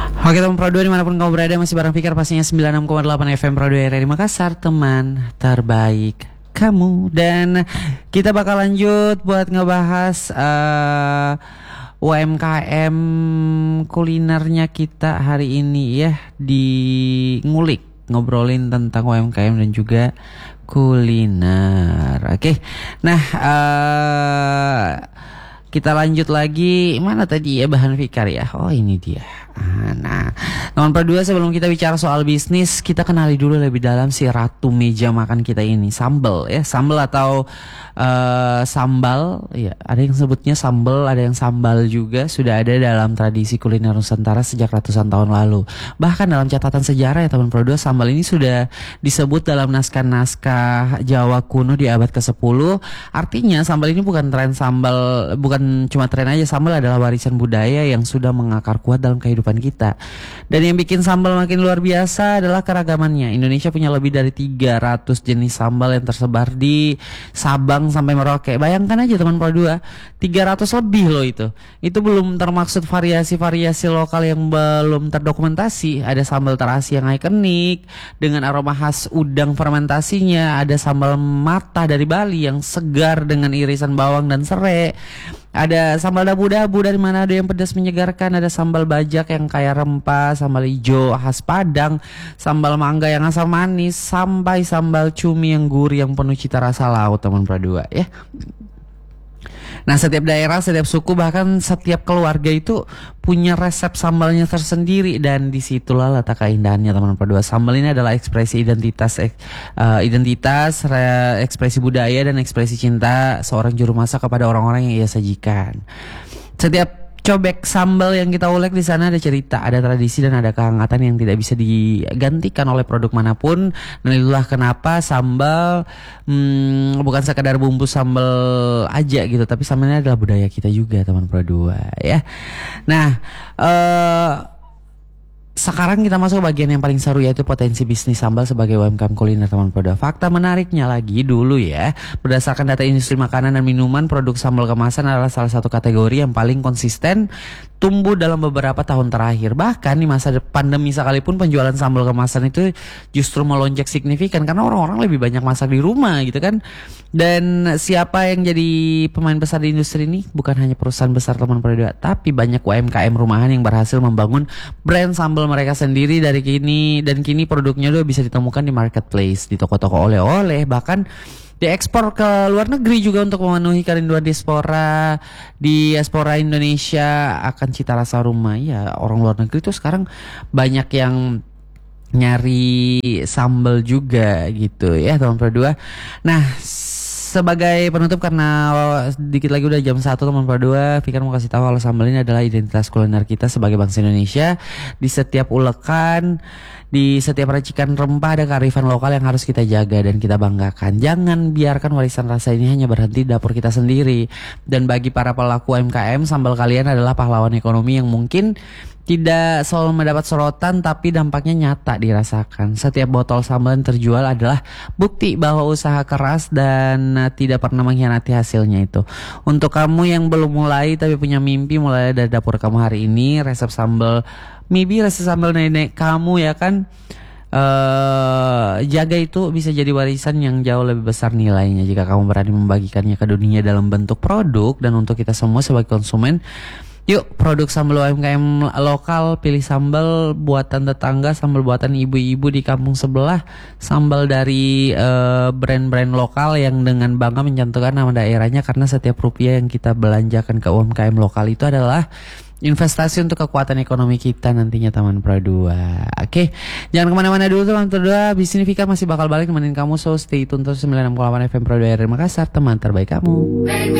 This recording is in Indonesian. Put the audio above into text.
Oke teman Pro 2 dimanapun kamu berada, masih bareng Fikar pastinya 96,8 FM Pro 2 RRI Makassar, teman terbaik kamu. Dan kita bakal lanjut buat ngebahas UMKM kulinernya kita hari ini ya, di ngulik, ngobrolin tentang UMKM dan juga kuliner. Oke, nah kita lanjut lagi. Mana tadi ya bahan Fikar ya? Oh ini dia. Nah, teman Pro 2, sebelum kita bicara soal bisnis, kita kenali dulu lebih dalam si ratu meja makan kita ini, sambal ya. Sambal atau sambal ya, ada yang sebutnya sambal, ada yang sambal juga, sudah ada dalam tradisi kuliner Nusantara sejak ratusan tahun lalu. Bahkan dalam catatan sejarah ya teman Pro 2, sambal ini sudah disebut dalam naskah-naskah Jawa kuno di abad ke-10. Artinya sambal ini bukan tren sambal, bukan cuma tren aja, sambal adalah warisan budaya yang sudah mengakar kuat dalam kehidupan kita. Dan yang bikin sambal makin luar biasa adalah keragamannya. Indonesia punya lebih dari 300 jenis sambal yang tersebar di Sabang sampai Merauke. Bayangkan aja teman Pro 2, 300 lebih loh itu. Itu belum termaksud variasi-variasi lokal yang belum terdokumentasi. Ada sambal terasi yang ikonik dengan aroma khas udang fermentasinya. Ada sambal mata dari Bali yang segar dengan irisan bawang dan serai. Ada sambal dabu-dabu dari Manado yang pedas menyegarkan. Ada sambal bajak yang kaya rempah, sambal hijau khas Padang, sambal mangga yang asam manis, sampai sambal cumi yang gurih yang penuh cita rasa laut teman Pro 2 ya. Nah, setiap daerah, setiap suku, bahkan setiap keluarga itu punya resep sambalnya tersendiri, dan disitulah letak keindahannya teman Pro 2. Sambal ini adalah ekspresi identitas, ekspresi budaya dan ekspresi cinta seorang juru masak kepada orang-orang yang ia sajikan. Setiap cobek sambal yang kita ulek di sana ada cerita, ada tradisi, dan ada kehangatan yang tidak bisa digantikan oleh produk manapun. Dan itulah kenapa sambal bukan sekadar bumbu sambal aja gitu, tapi sambalnya adalah budaya kita juga teman Pro 2 ya. Nah, sekarang kita masuk ke bagian yang paling seru, yaitu potensi bisnis sambal sebagai UMKM kuliner teman Pro 2. Fakta menariknya lagi dulu ya, berdasarkan data industri makanan dan minuman, produk sambal kemasan adalah salah satu kategori yang paling konsisten tumbuh dalam beberapa tahun terakhir. Bahkan di masa pandemi sekalipun penjualan sambal kemasan itu justru melonjak signifikan karena orang-orang lebih banyak masak di rumah gitu kan. Dan siapa yang jadi pemain besar di industri ini? Bukan hanya perusahaan besar teman Pro 2, tapi banyak UMKM rumahan yang berhasil membangun brand sambal mereka sendiri dari kini, dan kini produknya udah bisa ditemukan di marketplace, di toko-toko oleh-oleh, bahkan diekspor ke luar negeri juga untuk memenuhi kerinduan diaspora Indonesia akan cita rasa rumah. Ya, orang luar negeri tuh sekarang banyak yang nyari sambal juga gitu ya teman Pro 2. Nah, sebagai penutup, karena sedikit lagi udah jam 1 teman Pro 2, Fikar mau kasih tahu kalau sambal ini adalah identitas kuliner kita sebagai bangsa Indonesia. Di setiap ulekan, di setiap racikan rempah ada kearifan lokal yang harus kita jaga dan kita banggakan. Jangan biarkan warisan rasa ini hanya berhenti di dapur kita sendiri. Dan bagi para pelaku UMKM, sambal kalian adalah pahlawan ekonomi yang mungkin tidak selalu mendapat sorotan, tapi dampaknya nyata dirasakan. Setiap botol sambal yang terjual adalah bukti bahwa usaha keras dan tidak pernah mengkhianati hasilnya itu. Untuk kamu yang belum mulai tapi punya mimpi mulai dari dapur kamu hari ini, resep sambal nenek kamu ya kan, jaga itu bisa jadi warisan yang jauh lebih besar nilainya jika kamu berani membagikannya ke dunia dalam bentuk produk. Dan untuk kita semua sebagai konsumen, yuk produk sambal UMKM lokal, pilih sambal buatan tetangga, sambal buatan ibu-ibu di kampung sebelah, sambal dari brand-brand lokal yang dengan bangga mencantumkan nama daerahnya, karena setiap rupiah yang kita belanjakan ke UMKM lokal itu adalah investasi untuk kekuatan ekonomi kita nantinya teman Pro 2. Oke, jangan kemana-mana dulu teman Pro 2. Abis ini Fikar masih bakal balik nemenin kamu, so stay tune terus 96,8 FM Pro 2 RRI Makassar, teman terbaik kamu.